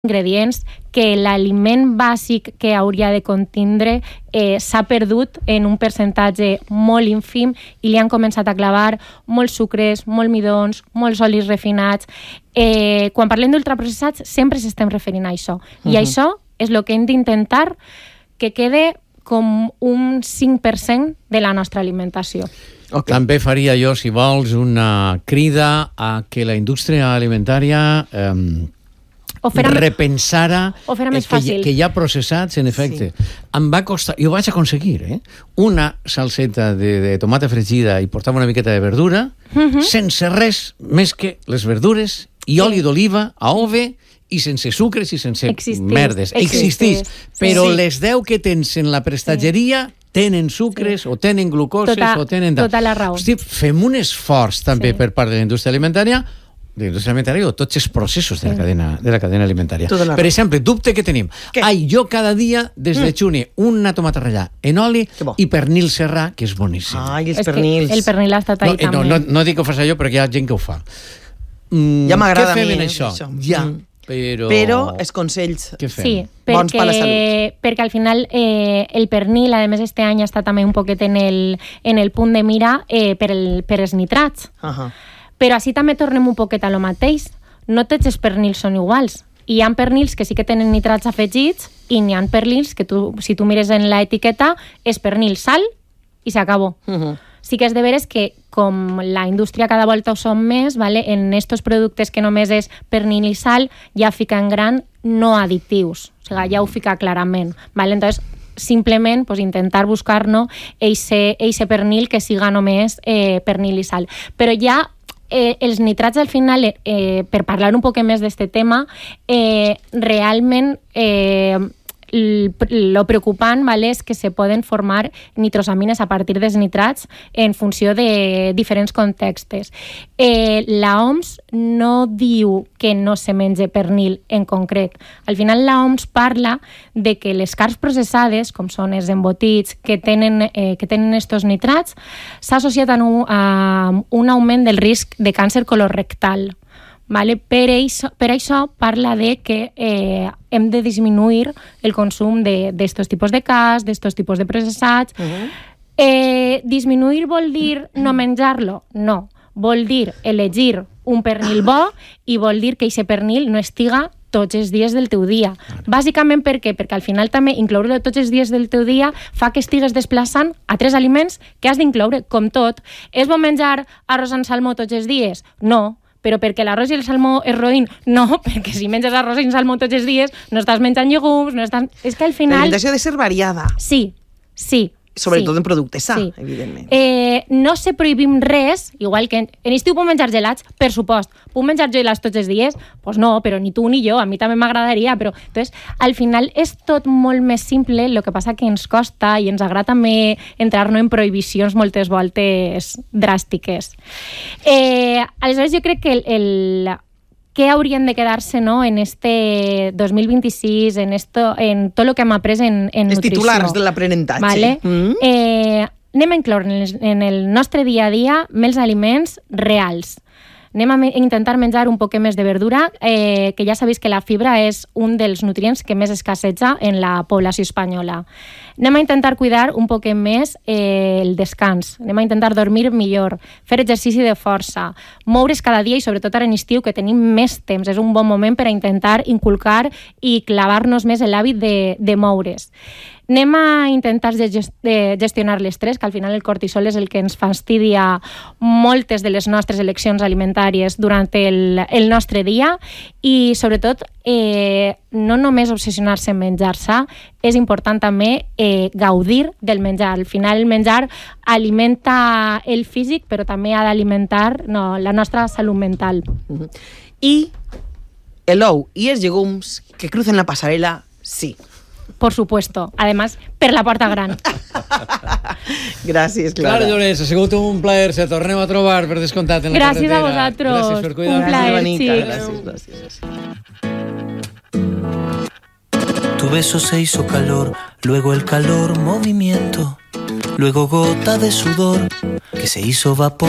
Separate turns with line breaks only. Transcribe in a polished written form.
ingredients que l'aliment bàsic que hauria de contindre s'ha perdut en un percentatge molt ínfim i li han començat a clavar molts sucres, molts midons, molts olis refinats. Quan parlem d'ultraprocessats sempre s'estem referint a això. I això és el que hem d'intentar que quede com un 5% de la nostra alimentació.
Okay. També faria jo, si vols, una crida a que la indústria alimentària repensara que hi ha processats, en efecte. Sí. Em va costar, jo vaig aconseguir, una salseta de tomata fregida i portava una miqueta de verdura, sense res més que les verdures i oli d'oliva a ove i sense sucres i sense merdes. Existís. Però les 10 que tens en la prestatgeria tenen sucres o tenen glucoses o tenen...
Tota la raó.
Hosti, fem un esforç també per part de la indústria alimentària o tots els processos de la cadena alimentària. Per exemple, dubte que tenim. Jo cada dia desdejune una tomata ratllada en oli i pernil serrà, que és boníssim.
Ai, els pernils.
El pernil ha estat ahí també.
No dic que ho fas jo, perquè hi ha gent que ho fa.
Ja m'agrada a mi.
Què fem en això? Ja,
però els consells
bons per la salut. Perquè al final el pernil, a més, este any està també un poquet en el punt de mira per els nitrats. Però així també tornem un poquet a lo mateix. No tots els pernils són iguals. Hi ha pernils que sí que tenen nitrats afegits i n'hi ha pernils que si tu mires en l'etiqueta és pernil sal i s'acabó. Sí que és de veres que com la indústria cada volta ho som més, en estos productes que només és pernil i sal ja fica en gran no addictius. O sigui, ja ho fica clarament. Entonces, simplement intentar buscar eixe pernil que siga només pernil i sal. Però ja els nitrats al final, per parlar un poc més d'este tema, realment lo preocupant és que se poden formar nitrosamines a partir dels nitrats en funció de diferents contextes. La OMS no diu que no se menja pernil en concret. Al final la OMS parla de que les carns processades, com són els embotits que tenen estos nitrats, s'ha associat a un augment del risc de càncer colorectal. Per això parla de que hem de disminuir el consum d'estos tipus de carns, d'estos tipus de processats. Disminuir vol dir no menjar-lo? No. Vol dir elegir un pernil bo i vol dir que aquest pernil no estiga tots els dies del teu dia. Bàsicament per què? Perquè al final també incloure-lo tots els dies del teu dia fa que estigues desplaçant a 3 aliments que has d'incloure, com tot. És bo menjar arròs amb salmó tots els dies? No. Però perquè l'arròs i el salmó es roïn? No, perquè si menges arròs i salmó tots els dies no estàs menjant llegums, no estàs... És que al final...
L'alimentació ha de ser variada.
Sí.
Sobretot en productes sa, evidentment.
No se prohibim res, igual que en estiu puc menjar gelats, per supost. Puc menjar gelats tots els dies? Doncs no, però ni tu ni jo, a mi també m'agradaria, però... Entonces, al final és tot molt més simple, el que passa que ens costa i ens agrada també entrar-nos en prohibicions moltes voltes dràstiques. Aleshores, jo crec que què haurien de quedar-se en este 2026, en tot el que hem après en nutrició.
Els titulars de l'aprenentatge.
Anem a incloure en el nostre dia a dia més aliments reals. Anem a intentar menjar un poc més de verdura, que ja sabeu que la fibra és un dels nutrients que més escasseja en la població espanyola. Anem a intentar cuidar un poc més el descans, anem a intentar dormir millor, fer exercici de força, moure's cada dia i sobretot ara en estiu que tenim més temps, és un bon moment per a intentar inculcar i clavar-nos més en l'hàbit de moure's. Anem a intentar gestionar l'estrès, que al final el cortisol és el que ens fastidia moltes de les nostres eleccions alimentàries durant el nostre dia i, sobretot, no només obsessionar-se en menjar sa, és important també gaudir del menjar. Al final el menjar alimenta el físic, però també ha d'alimentar la nostra salut mental.
I l'ou i els llegums que crucen la passarel·la, sí.
Por supuesto. Además, per la porta gran.
Gràcies, Clara.
Clara Llorens, ha sigut un plaer. Se tornem a trobar, per descomptat, en la
carretera.
Gràcies
a vosaltres.
Gràcies per cuidar.
Un plaer,
Gràcies.
Tu beso se hizo calor, luego el calor movimiento, luego gota de sudor que se hizo vapor.